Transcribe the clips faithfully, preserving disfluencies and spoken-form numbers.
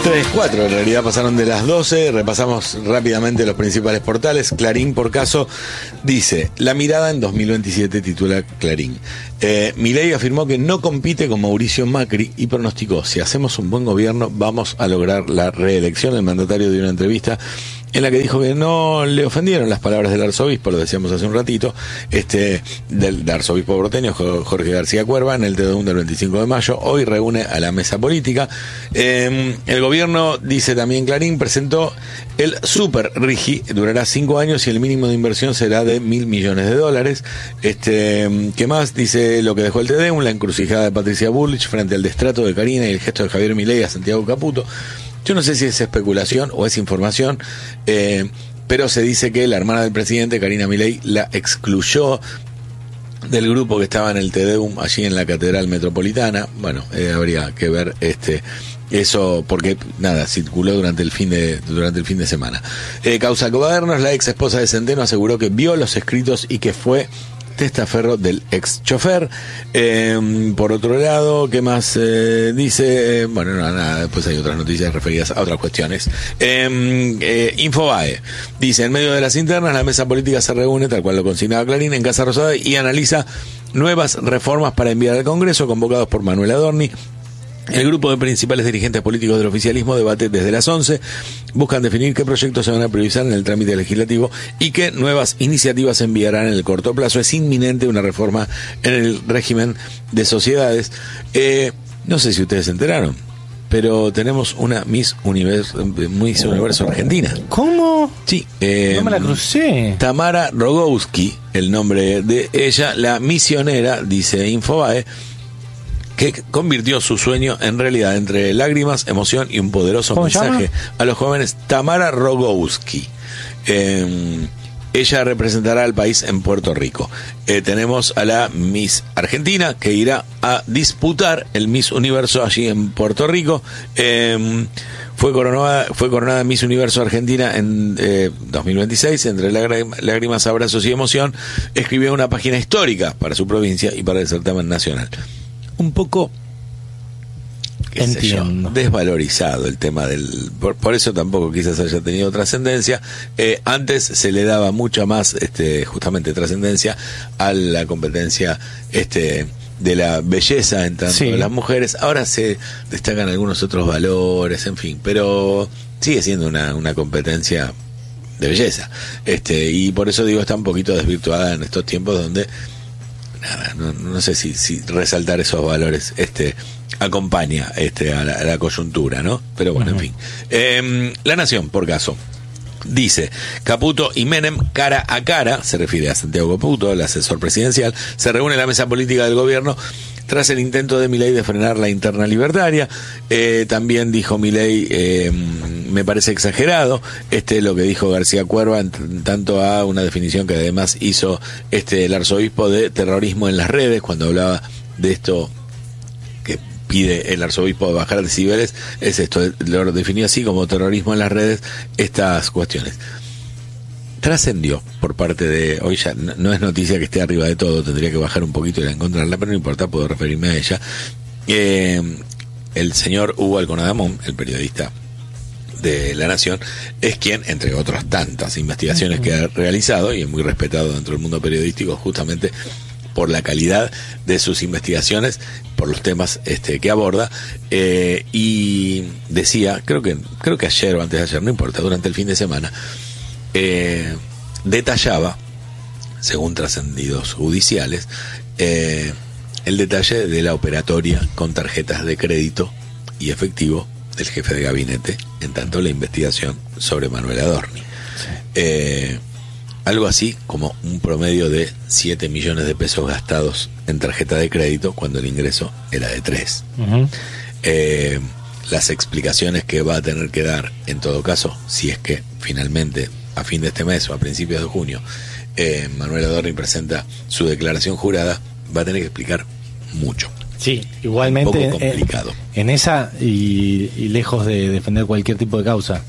tres, cuatro en realidad pasaron de las doce. Repasamos rápidamente los principales portales. Clarín, por caso, dice: La mirada en dos mil veintisiete, titula Clarín. Eh, Milei afirmó que no compite con Mauricio Macri y pronosticó: si hacemos un buen gobierno vamos a lograr la reelección. El mandatario dio una entrevista en la que dijo que no le ofendieron las palabras del arzobispo, lo decíamos hace un ratito, este del, del arzobispo porteño Jorge García Cuerva, en el T D U M del veinticinco de mayo. Hoy reúne a la mesa política. Eh, el gobierno, dice también Clarín, presentó el Super Rigi, durará cinco años y el mínimo de inversión será de mil millones de dólares. Este, ¿qué más? Dice lo que dejó el T D U M, la encrucijada de Patricia Bullrich frente al destrato de Karina y el gesto de Javier Milei a Santiago Caputo. Yo no sé si es especulación o es información, eh, pero se dice que la hermana del presidente, Karina Milei, la excluyó del grupo que estaba en el T D U M allí en la Catedral Metropolitana. Bueno, eh, habría que ver este eso, porque nada, circuló durante el fin de durante el fin de semana. Eh, causa Cuadernos, la ex esposa de Centeno aseguró que vio los escritos y que fue testaferro del ex chofer. Eh, por otro lado, ¿qué más eh, dice? Eh, bueno, no, nada, después hay otras noticias referidas a otras cuestiones. Eh, eh, Infobae dice: en medio de las internas, la mesa política se reúne, tal cual lo consignaba Clarín, en Casa Rosada y analiza nuevas reformas para enviar al Congreso, convocados por Manuel Adorni. El grupo de principales dirigentes políticos del oficialismo debate desde las once, buscan definir qué proyectos se van a priorizar en el trámite legislativo y qué nuevas iniciativas se enviarán en el corto plazo. Es inminente una reforma en el régimen de sociedades. Eh, no sé si ustedes se enteraron, pero tenemos una Miss Universo, Miss Universo Argentina. ¿Cómo? Sí. Eh, no me la crucé. Tamara Rogowski, el nombre de ella, la misionera, dice Infobae, que convirtió su sueño en realidad entre lágrimas, emoción y un poderoso mensaje llama? a los jóvenes. Tamara Rogowski. Eh, ella representará al país en Puerto Rico. Eh, tenemos a la Miss Argentina, que irá a disputar el Miss Universo allí en Puerto Rico. Eh, fue coronada, fue coronada Miss Universo Argentina en eh, dos mil veintiséis, entre lágrimas, abrazos y emoción. Escribió una página histórica para su provincia y para el certamen nacional. Un poco, qué sé yo, desvalorizado el tema del... Por, por eso tampoco quizás haya tenido trascendencia. Eh, antes se le daba mucha más, este, justamente, trascendencia a la competencia este, de la belleza en tanto sí. las mujeres. Ahora se destacan algunos otros valores, en fin, pero sigue siendo una, una competencia de belleza. Este, y por eso digo, está un poquito desvirtuada en estos tiempos donde... Nada, no, no sé si, si resaltar esos valores este acompaña este a la, a la coyuntura, ¿no? Pero bueno, uh-huh. en fin. Eh, La Nación, por caso, dice: Caputo y Menem cara a cara, se refiere a Santiago Caputo, el asesor presidencial, se reúne en la mesa política del gobierno tras el intento de Milei de frenar la interna libertaria. Eh, también dijo Milei, eh, me parece exagerado, este lo que dijo García Cuerva, en t- tanto a una definición que además hizo este el arzobispo de terrorismo en las redes, cuando hablaba de esto que pide el arzobispo de bajar decibeles, es esto, lo definió así como terrorismo en las redes, estas cuestiones. Trascendió por parte de, hoy ya no, no es noticia que esté arriba de todo, tendría que bajar un poquito y encontrarla, pero no importa, puedo referirme a ella. Eh, el señor Hugo Alconadamón, el periodista de La Nación, es quien, entre otras tantas investigaciones que ha realizado, y es muy respetado dentro del mundo periodístico justamente por la calidad de sus investigaciones, por los temas este, que aborda, eh, y decía, creo que creo que ayer o antes de ayer, no importa, durante el fin de semana, Eh, detallaba, según trascendidos judiciales, eh, el detalle de la operatoria con tarjetas de crédito y efectivo del jefe de gabinete, en tanto la investigación sobre Manuel Adorni. Sí. Eh, algo así como un promedio de siete millones de pesos gastados en tarjeta de crédito cuando el ingreso era de tres. Uh-huh. Eh, las explicaciones que va a tener que dar, en todo caso, si es que finalmente a fin de este mes o a principios de junio eh, Manuel Adorni presenta su declaración jurada, va a tener que explicar mucho. Sí, igualmente un poco complicado. En, en esa y, y lejos de defender cualquier tipo de causa,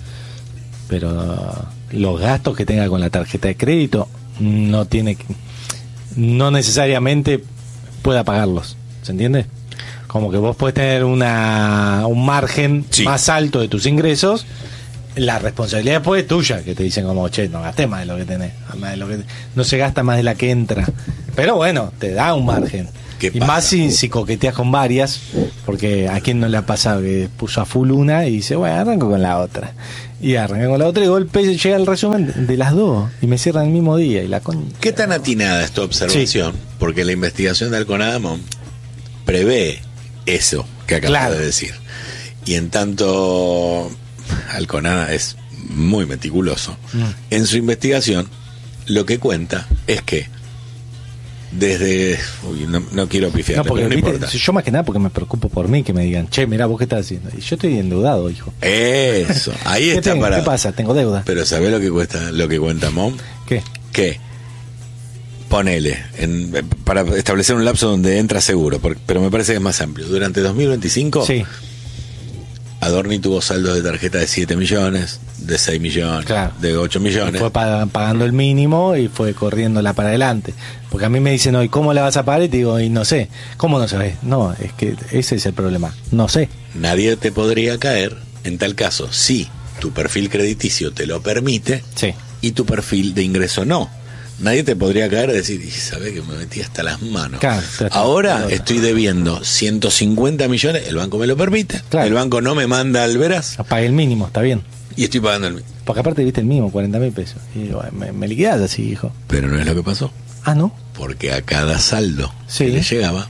pero los gastos que tenga con la tarjeta de crédito no tiene, no necesariamente pueda pagarlos, ¿se entiende? Como que vos podés tener una un margen sí. más alto de tus ingresos, la responsabilidad después es tuya, que te dicen como, che, no gastés más de lo que tenés, más de lo que, no se gasta más de la que entra. Pero bueno, te da un margen. Y pasa? Más si, si coqueteas con varias, porque a quien no le ha pasado que puso a full una y dice, bueno, arranco con la otra. Y arranca con la otra y golpe llega el resumen de las dos y me cierran el mismo día. Y la con... ¿Qué tan atinada es tu observación? Sí. Porque la investigación de Alconadamón prevé eso que acabas claro. de decir. Y en tanto Alconada es muy meticuloso, mm. en su investigación lo que cuenta es que desde... Uy, no, no quiero pifiar, no, porque pero no viste, importa. Yo más que nada porque me preocupo por mí, que me digan, che, mirá, vos qué estás haciendo. Y yo estoy endeudado, hijo. Eso, ahí está tengo? parado. ¿Qué pasa? Tengo deuda. Pero ¿sabés lo que cuesta, lo que cuenta Mom? ¿Qué? Que ponele, en, para establecer un lapso donde entra seguro, porque, pero me parece que es más amplio. Durante dos mil veinticinco, sí. Adorni tuvo saldos de tarjeta de siete millones, de seis millones, claro. de ocho millones. Y fue pagando el mínimo y fue corriéndola para adelante. Porque a mí me dicen hoy, ¿cómo la vas a pagar? Y te digo, y no sé. ¿Cómo no sabes? No, es que ese es el problema. No sé. Nadie te podría caer en tal caso si tu perfil crediticio te lo permite sí. y tu perfil de ingreso no. Nadie te podría caer y decir, y sabés que me metí hasta las manos. Claro, ahora estoy debiendo ciento cincuenta millones, el banco me lo permite, claro. el banco no me manda al veraz. Pagué el mínimo, está bien. Y estoy pagando el mínimo. Porque aparte viste el mínimo, cuarenta mil pesos. Y bueno, me, me liquidás así, hijo. Pero no es lo que pasó. Ah, ¿no? Porque a cada saldo sí. que le llegaba...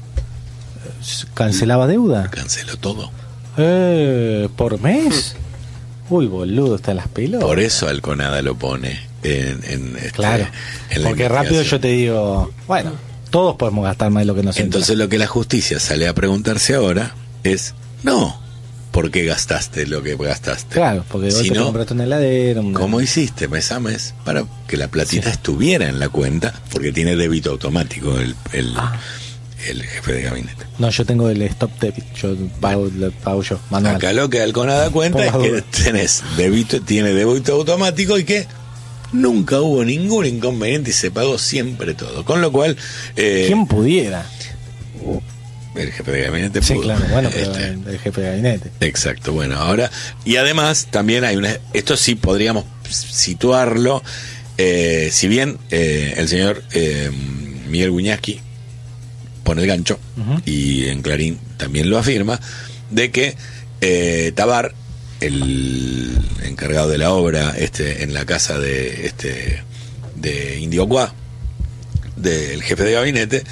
¿Cancelaba deuda? Canceló todo. Eh, ¿Por mes? Uy, boludo, está en las pelotas. Por eso Alconada lo pone en, en este, claro, en porque rápido yo te digo, bueno, todos podemos gastar más de lo que nos entra. Entonces lo que la justicia sale a preguntarse ahora es, no, ¿por qué gastaste lo que gastaste? Claro, porque hoy si te no, compraste una heladera. Una... ¿Cómo hiciste mes a mes para que la platita sí. estuviera en la cuenta? Porque tiene débito automático el... el ah. el jefe de gabinete. No, yo tengo el stop debit, yo pago, bueno, pago yo, manual. Acá lo que Alconada cuenta es que tenés débito, tiene débito automático y que nunca hubo ningún inconveniente y se pagó siempre todo. Con lo cual... Eh, ¿quién pudiera? El jefe de gabinete sí, pudo. Claro, bueno, pero este, el, el jefe de gabinete. Exacto, bueno, ahora... Y además también hay una... Esto sí podríamos situarlo, eh, si bien eh, el señor eh, Miguel Wiñaski pone el gancho, uh-huh. y en Clarín también lo afirma, de que eh, Tabar, el encargado de la obra este en la casa de este de Indiocuá, del jefe de gabinete,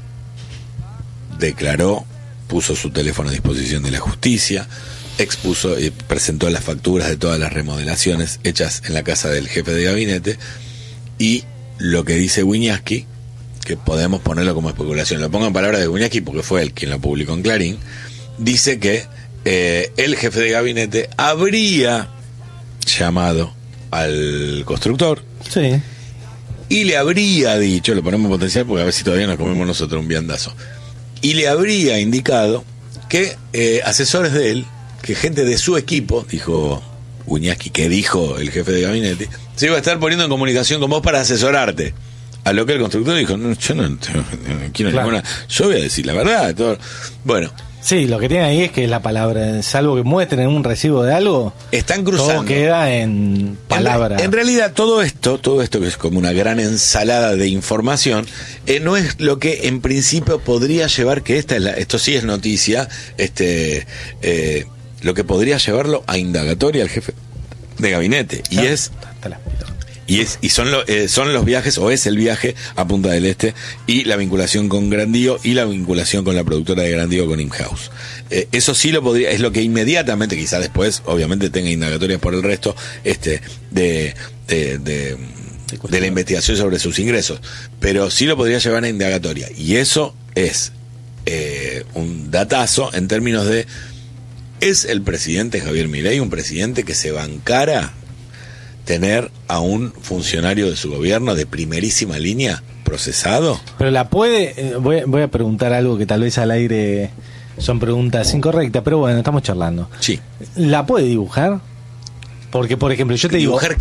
declaró, puso su teléfono a disposición de la justicia, expuso y presentó las facturas de todas las remodelaciones hechas en la casa del jefe de gabinete, y lo que dice Wiñaski, que podemos ponerlo como especulación, lo pongo en palabras de Wiñaski porque fue él quien lo publicó en Clarín, dice que eh, el jefe de gabinete habría llamado al constructor, sí, y le habría dicho, lo ponemos en potencial porque a ver si todavía nos comemos nosotros un viandazo, y le habría indicado que eh, asesores de él, que gente de su equipo, dijo Wiñaski, que dijo el jefe de gabinete, se iba a estar poniendo en comunicación con vos para asesorarte. A lo que el constructor dijo, no, yo no, no, no quiero claro. ninguna, yo voy a decir la verdad. Todo. Bueno. Sí, lo que tiene ahí es que la palabra, salvo que muestren un recibo de algo, están cruzando. Todo queda en palabra. En, en realidad todo esto, todo esto que es como una gran ensalada de información, eh, no es lo que en principio podría llevar, que esta es la, esto sí es noticia, este, eh, lo que podría llevarlo a indagatoria al jefe de gabinete, y ah, es... Y, es, y son, lo, eh, son los viajes, o es el viaje a Punta del Este, y la vinculación con Grandío, y la vinculación con la productora de Grandío, con Imhouse. Eh, eso sí lo podría, es lo que inmediatamente, quizá después, obviamente tenga indagatorias por el resto, este, de, de, de, de la investigación sobre sus ingresos. Pero sí lo podría llevar a indagatoria. Y eso es eh, un datazo en términos de, ¿es el presidente Javier Milei un presidente que se bancara tener a un funcionario de su gobierno de primerísima línea procesado? Pero la puede, eh, voy, voy a preguntar algo que tal vez al aire son preguntas incorrectas, pero bueno, estamos charlando. Sí. ¿La puede dibujar? Porque, por ejemplo, yo te digo... ¿Dibujar qué?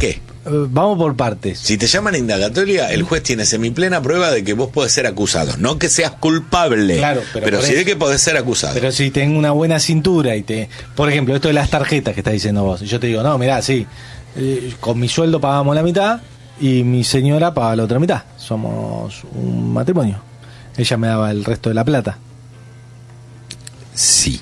vamos por partes. Si te llaman a indagatoria, el juez tiene semiplena prueba de que vos podés ser acusado. No que seas culpable, claro, pero, pero sí de que podés ser acusado. Pero si tengo una buena cintura y te... Por ejemplo, esto de las tarjetas que estás diciendo vos. Yo te digo, no, mirá, sí, eh, con mi sueldo pagamos la mitad y mi señora paga la otra mitad. Somos un matrimonio. Ella me daba el resto de la plata. Sí.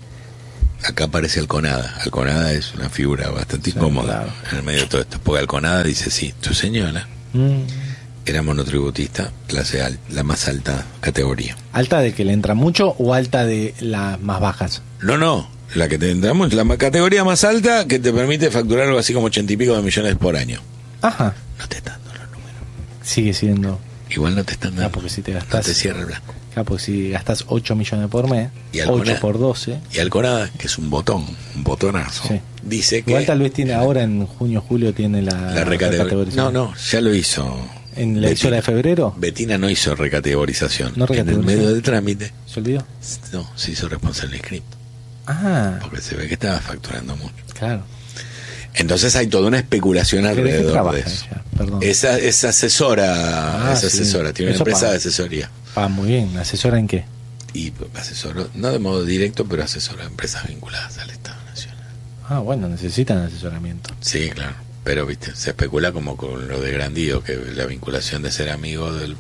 Acá aparece Alconada. Alconada es una figura bastante sí, incómoda, claro, en el medio de todo esto. Porque Alconada dice, sí, tu señora mm. era monotributista, clase alta, la más alta categoría. ¿Alta de que le entra mucho o alta de las más bajas? No, no, la que te entra mucho, la categoría más alta que te permite facturar algo así como ochenta y pico de millones por año. Ajá. No te están dando los números. Sigue siendo. Igual no te están dando. Ah, porque si te gastás. No te cierra el blanco. Claro, porque si gastás ocho millones por mes, y Alconada, ocho por doce. Y Alconada, que es un botón, un botonazo, sí, dice que. Igual tal vez tiene ahora en junio, julio, tiene la, la recategorización. No, no, ya lo hizo. ¿En la edición de febrero? Betina no hizo recategorización. ¿No recategorización? En el medio del trámite. ¿Se olvidó? No, se hizo responsable del script. Ah. Porque se ve que estaba facturando mucho. Claro. Entonces hay toda una especulación alrededor de eso. Esa es asesora, ah, es asesora, sí, tiene una empresa paga. de asesoría. Ah, muy bien. ¿Asesora en qué? Y asesora, no de modo directo, pero asesora a empresas vinculadas al Estado Nacional. Ah, bueno, necesitan asesoramiento. Sí, claro. Pero, viste, se especula como con lo de Grandío, que la vinculación de ser amigo del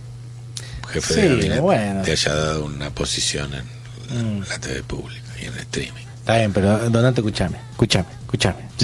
jefe sí, de gabinete bueno. te haya dado una posición en mm. la T V pública y en el streaming. Está bien, pero Donato, escúchame, escúchame, escúchame. ¿Sí?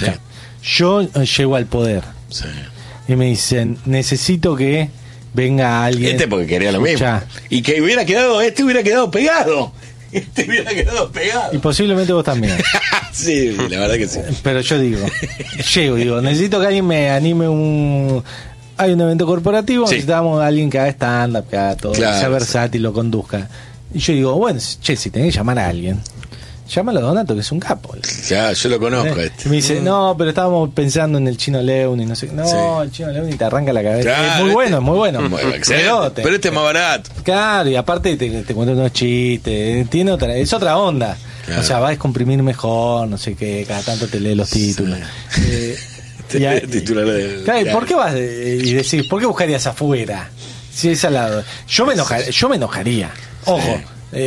Yo eh, llego al poder. Sí. Y me dicen, necesito que venga alguien. Este porque quería lo mismo. Y que hubiera quedado, este hubiera quedado pegado. Este hubiera quedado pegado. Y posiblemente vos también. Sí, la verdad que sí. Pero yo digo, llego, digo, necesito que alguien me anime un... Hay un evento corporativo, sí. necesitamos a alguien que haga stand-up, que haga todo, claro, que sea versátil, lo conduzca. Y yo digo, bueno, che, si tenés que llamar a alguien, llámalo a Donato, que es un capo. Ya, yo lo conozco. ¿Eh? Este. Me dice, no, pero estábamos pensando en el Chino León y no sé. No, sí. el Chino León y te arranca la cabeza. Claro, es muy este, bueno, es muy bueno. Pero, te, pero este es más barato. Claro, y aparte te, te cuento unos chistes. Tiene otra, es otra onda. Claro. O sea, va a descomprimir mejor, no sé qué, cada tanto te lee los títulos. Sí. Eh, te lee el titular del. Claro, ¿por qué vas de, y decís, por qué buscarías afuera? Si es al lado. Yo me enojaría, yo me enojaría. Ojo, sí.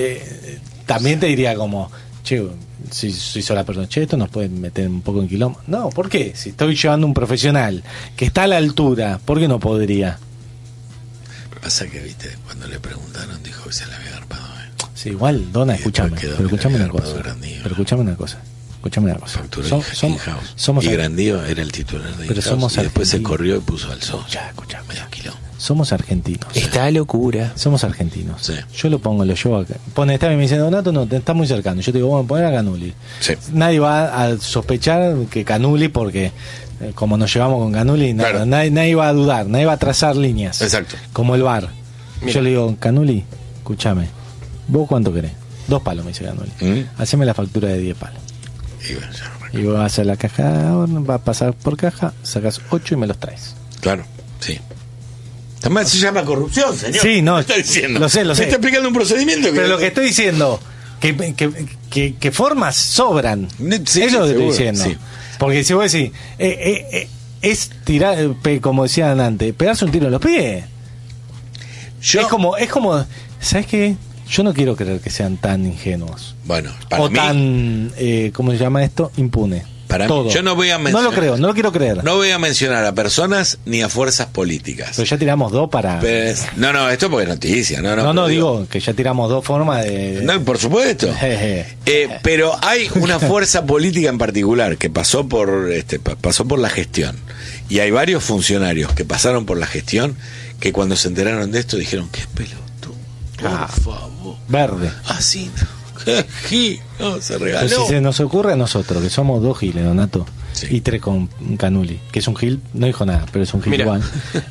eh, también te diría como, che, si soy sola persona, che, esto nos puede meter un poco en quilombo. No, ¿por qué? Si estoy llevando un profesional que está a la altura, ¿por qué no podría? Pero pasa que, viste, cuando le preguntaron, dijo que se le había agarpado. ¿eh? Sí, igual, Dona, escúchame. Pero escúchame una cosa. Grandío, pero escúchame una cosa. Escúchame una cosa. Som, som, somos y Grandío era el titular de pero somos y después se corrió y puso al sol. Ya, escúchame. Medio quilombo. Somos argentinos. Esta locura. Somos argentinos. Sí. Yo lo pongo, lo llevo acá. Pone, está bien, me dice, Donato, no, está muy cercano. Yo te digo, bueno, poner a Canuli. Sí. Nadie va a sospechar que Canuli, porque eh, como nos llevamos con Canuli, claro. nada, nadie, nadie va a dudar, nadie va a trazar líneas. Exacto. Como el bar. Mira. Yo le digo, Canuli, escúchame, ¿vos cuánto querés? Dos palos, me dice Canuli. ¿Mm? Haceme la factura de diez palos. Y, bueno, y vos vas a hacer la caja, va a pasar por caja, sacas ocho y me los traes. Claro, sí. También se llama corrupción, señor. Sí, no, ¿qué está diciendo? Lo sé, lo sé. Se está explicando un procedimiento. Que pero lo que estoy diciendo, que, que, que, que formas sobran. Sí, eso es lo que seguro, estoy diciendo. Sí. Porque si vos decís, eh, eh, eh, es tirar, como decían antes, pegarse un tiro en los pies. Yo, es como, es como, ¿sabes qué? Yo no quiero creer que sean tan ingenuos. Bueno, para o mí, tan, eh, ¿cómo se llama esto? Impune. Para Todo. mí, yo no voy a mencionar. No lo creo, no lo quiero creer. No voy a mencionar a personas ni a fuerzas políticas. Pero ya tiramos dos para. Pero, no, no, esto porque es noticia. No, no, no, no digo, digo que ya tiramos dos formas de. No, por supuesto. eh, pero hay una fuerza política en particular que pasó por, este, pasó por la gestión. Y hay varios funcionarios que pasaron por la gestión que cuando se enteraron de esto dijeron: qué pelotudo, por ah, favor. Verde. Así no. Gil, no, se regaló. Pero si se nos ocurre a nosotros, que somos dos giles, Donato, sí. y tres con Canuli, que es un gil, no dijo nada, pero es un gil igual.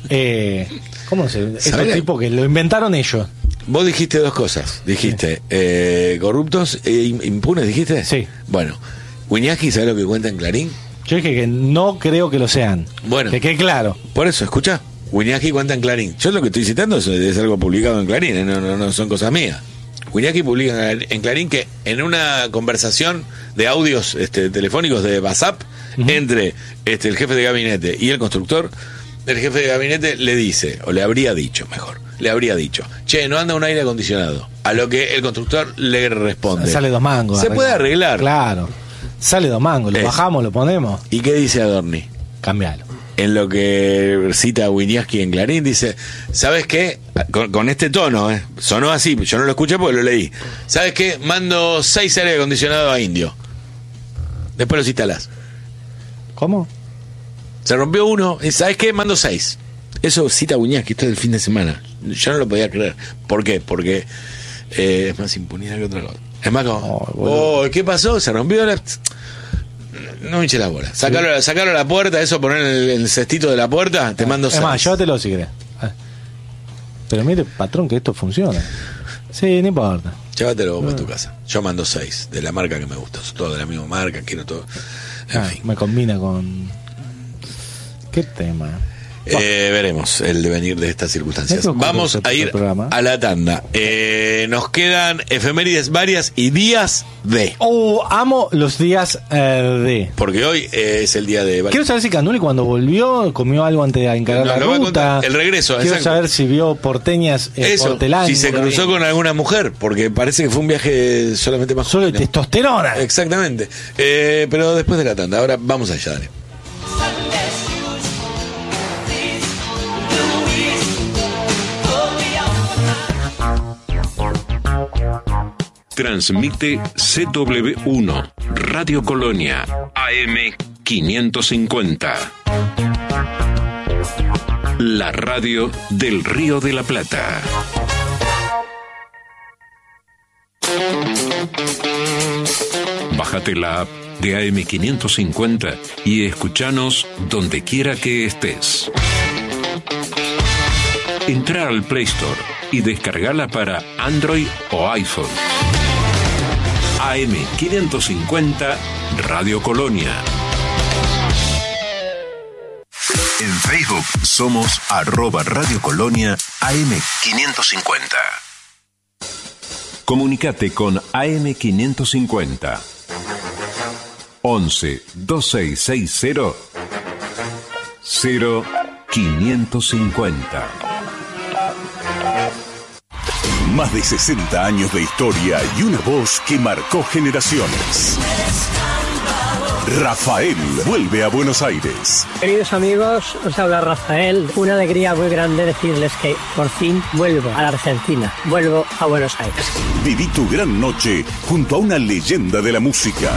Eh, ¿Cómo se es un tipo que lo inventaron ellos? Vos dijiste dos cosas. Dijiste, sí. eh, corruptos e impunes, dijiste. Sí. Bueno, Wiñaski, ¿sabes lo que cuenta en Clarín? Yo dije que no creo que lo sean. Bueno. Que quede claro. Por eso, escucha. Wiñaski cuenta en Clarín. Yo lo que estoy citando es, es algo publicado en Clarín, ¿eh? no, no, no son cosas mías. Wiñaski publica en Clarín que en una conversación de audios este, telefónicos de WhatsApp uh-huh. entre este, el jefe de gabinete y el constructor, el jefe de gabinete le dice, o le habría dicho mejor, le habría dicho, che, no anda un aire acondicionado. A lo que el constructor le responde, sale dos mangos. Se arreglar. puede arreglar. Claro, sale dos mangos, lo es. bajamos, lo ponemos. ¿Y qué dice Adorni? Cambialo. En lo que cita Winiarski en Clarín, dice, ¿sabes qué? Con, con este tono, ¿eh? Sonó así, yo no lo escuché porque lo leí. ¿Sabes qué? Mando seis aire acondicionados a Indio. Después los instalás. ¿Cómo? Se rompió uno, y ¿sabes qué? Mando seis. Eso cita Winiarski, esto es del fin de semana. Yo no lo podía creer. ¿Por qué? Porque eh, es más impunidad que otra cosa. Es más como, oh, oh, ¿qué pasó? Se rompió la... No me eche la bola. Sacarlo, sí. sacarlo a la puerta, eso, poner el, el cestito de la puerta, te mando Es seis. más, llévatelo si querés. Pero mire, patrón, que esto funciona. Sí, no importa. Llévatelo vos no. para tu casa. Yo mando seis, de la marca que me gusta. Todo de la misma marca, quiero todo. En ah, fin. Me combina con... ¿Qué tema? Eh, veremos el devenir de estas circunstancias. Vamos a ir a la tanda. Eh, nos quedan efemérides varias y días de. Oh, amo los días eh, de. Porque hoy eh, es el día de. Quiero saber si Canuli cuando volvió comió algo antes de encargar no, la ruta. El regreso. Quiero exacto. saber si vio porteñas eh, Eso, portelanas. si se cruzó con alguna mujer, porque parece que fue un viaje solamente más. Solo de testosterona. Exactamente. Eh, pero después de la tanda. Ahora vamos allá, dale. Transmite C W uno, Radio Colonia, A M quinientos cincuenta. La radio del Río de la Plata. Bájate la app de A M quinientos cincuenta y escúchanos donde quiera que estés. Entra al Play Store y descargala para Android o iPhone. A M quinientos cincuenta Radio Colonia. En Facebook somos arroba Radio Colonia A M quinientos cincuenta. Comunicate con A M quinientos cincuenta. once veintiséis sesenta cero quinientos cincuenta. Más de sesenta años de historia y una voz que marcó generaciones. Rafael vuelve a Buenos Aires. Queridos amigos, os habla Rafael. Una alegría muy grande decirles que por fin vuelvo a la Argentina. Vuelvo a Buenos Aires. Viví tu gran noche junto a una leyenda de la música.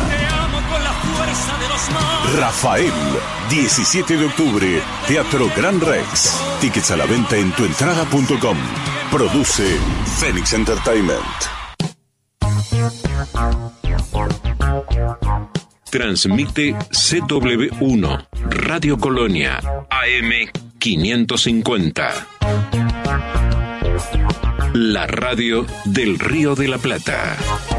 Rafael, diecisiete de octubre, Teatro Gran Rex. Tickets a la venta en tuentrada punto com. Produce Phoenix Entertainment. Transmite C W uno, Radio Colonia, A M quinientos cincuenta. La radio del Río de la Plata.